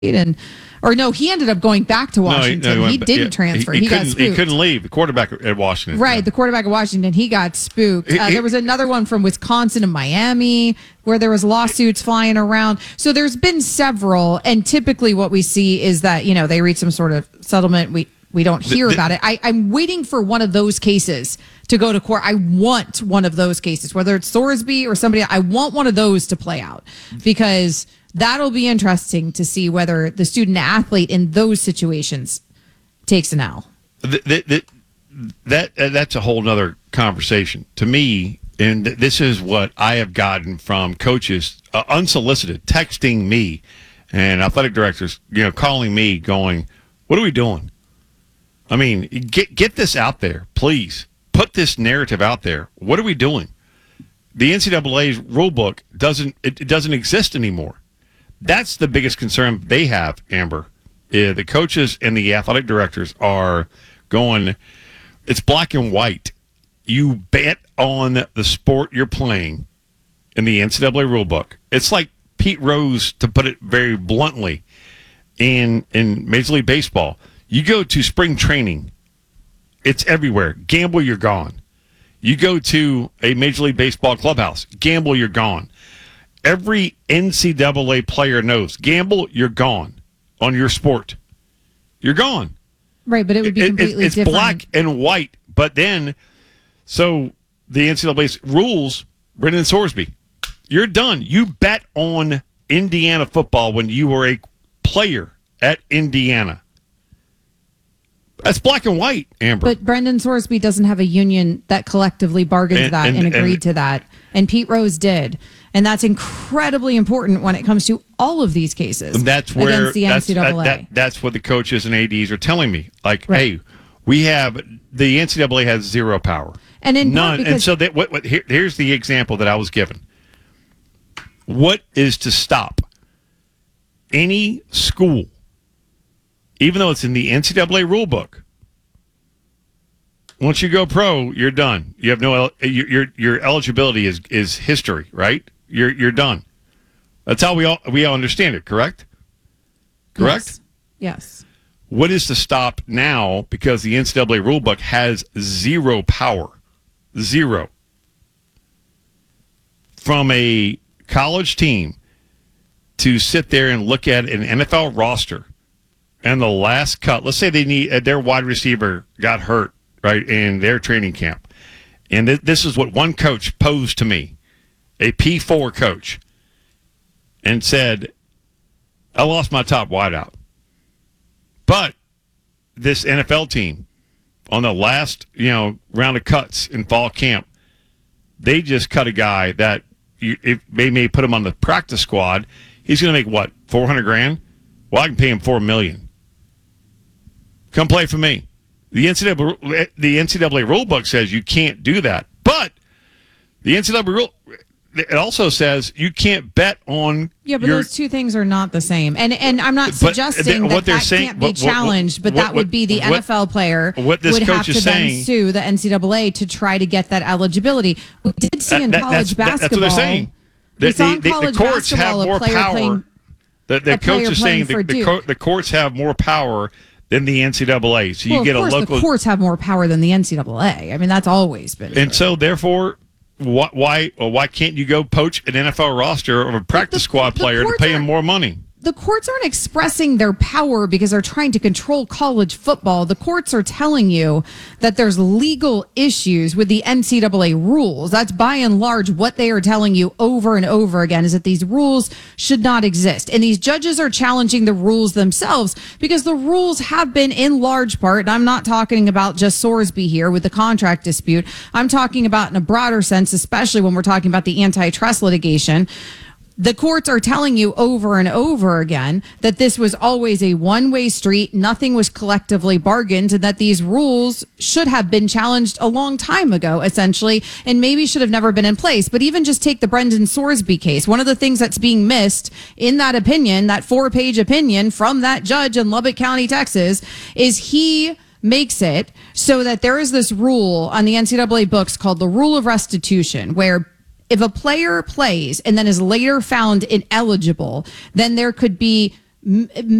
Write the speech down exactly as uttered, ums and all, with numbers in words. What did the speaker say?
and or no, he ended up going back to Washington. No, he, no, he, he didn't yeah, transfer. He, he, he couldn't, got spooked. He couldn't leave. The quarterback at Washington. Right, yeah. the quarterback at Washington. He got spooked. Uh, he, there was another one from Wisconsin and Miami where there was lawsuits flying around. So there's been several, and typically what we see is that, you know, they reach some sort of settlement. We we don't hear the, the, about it. I, I'm waiting for one of those cases to go to court. I want one of those cases, whether it's Sorsby or somebody. I want one of those to play out because that'll be interesting to see whether the student athlete in those situations takes an L. The, the, the, that uh, that's a whole nother conversation to me. And this is what I have gotten from coaches, uh, unsolicited, texting me and athletic directors, you know, calling me going, what are we doing? I mean, get get this out there, please. Put this narrative out there. What are we doing? The N C double A's rule book doesn't it, it doesn't exist anymore. That's the biggest concern they have, Amber. Uh, the coaches and the athletic directors are going, it's black and white. You bet on the sport you're playing in the N C double A rule book. It's like Pete Rose, to put it very bluntly, in, in Major League Baseball. You go to spring training, it's everywhere. Gamble, you're gone. You go to a Major League Baseball clubhouse, gamble, you're gone. Every N C double A player knows, gamble, you're gone on your sport. You're gone. Right, but it would be completely it, it's different. It's black and white, but then, so the N C double A's rules, Brendan Sorsby, you're done. You bet on Indiana football when you were a player at Indiana. That's black and white, Amber. But Brendan Sorsby doesn't have a union that collectively bargained and, that and, and agreed and, to that. And Pete Rose did. And that's incredibly important when it comes to all of these cases. That's where against the N C double A. That's, that, that, that's what the coaches and A Ds are telling me. Like, right. hey, we have the N C double A has zero power. And in none. And so that what, what here, here's the example that I was given. What is to stop any school, even though it's in the N C double A rule book? Once you go pro, you're done. You have no your your, your eligibility is is history, right? You're you're done. That's how we all we all understand it, correct? Correct? Yes. Yes. What is to stop now, because the N C double A rule book has zero power. Zero. From a college team to sit there and look at an N F L roster and the last cut, let's say they need their wide receiver got hurt, right, in their training camp. And th- this is what one coach posed to me, a P four coach, and said, I lost my top wideout. But this N F L team, on the last, you know, round of cuts in fall camp, they just cut a guy that you, if they may put him on the practice squad, he's going to make what, four hundred grand? Well, I can pay him four million. Come play for me. The N C double A, the N C double A rule book says you can't do that, but the N C double A rule, it also says you can't bet on. Yeah, but your, those two things are not the same. And and I'm not suggesting what that they're that saying, can't be what, challenged, what, but that what, would be the what, N F L player what this would coach have to is then saying, sue the N C double A to try to get that eligibility. We did see in that, college that's, basketball. That's what they're saying. The, we saw in the, college the courts have basketball more a player power. playing, The, the a coach player is saying the, for the, Duke. co- the courts have more power than the N C double A. So you well, get of course a local. The courts have more power than the N C double A. I mean, that's always been. And true. so, therefore, why why, well, why can't you go poach an N F L roster of a practice the, squad player to pay him more money? The courts aren't expressing their power because they're trying to control college football. The courts are telling you that there's legal issues with the N C double A rules. That's by and large what they are telling you over and over again, is that these rules should not exist. And these judges are challenging the rules themselves because the rules have been in large part, and I'm not talking about just Sorsby here with the contract dispute. I'm talking about in a broader sense, especially when we're talking about the antitrust litigation. The courts are telling you over and over again that this was always a one-way street, nothing was collectively bargained, and that these rules should have been challenged a long time ago, essentially, and maybe should have never been in place. But even just take the Brendan Sorsby case. One of the things that's being missed in that opinion, that four-page opinion from that judge in Lubbock County, Texas, is he makes it so that there is this rule on the N C double A books called the rule of restitution, where if a player plays and then is later found ineligible, then there could be m-